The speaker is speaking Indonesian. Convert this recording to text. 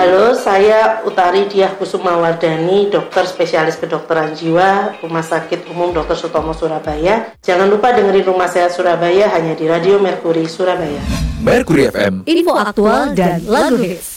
Halo, saya Utari Diah Kusumawardani, dokter spesialis kedokteran jiwa, Rumah Sakit Umum Dr. Sutomo Surabaya. Jangan lupa dengerin Rumah Sehat Surabaya hanya di Radio Mercury Surabaya. Mercury FM, info aktual dan lagu hits.